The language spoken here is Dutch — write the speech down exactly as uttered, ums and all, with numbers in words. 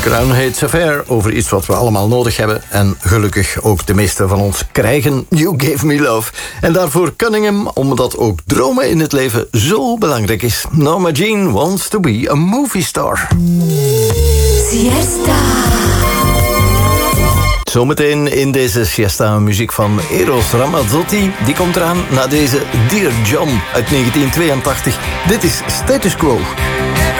Crown Hates Affair over iets wat we allemaal nodig hebben. En gelukkig ook de meeste van ons krijgen. You Gave Me Love. En daarvoor Cunningham, omdat ook dromen in het leven zo belangrijk is. Norma Jean wants to be a movie star. Siesta. Zometeen in deze siesta muziek van Eros Ramazzotti. Die komt eraan na deze Dear John uit negentien tweeëntachtig. Dit is Status Quo.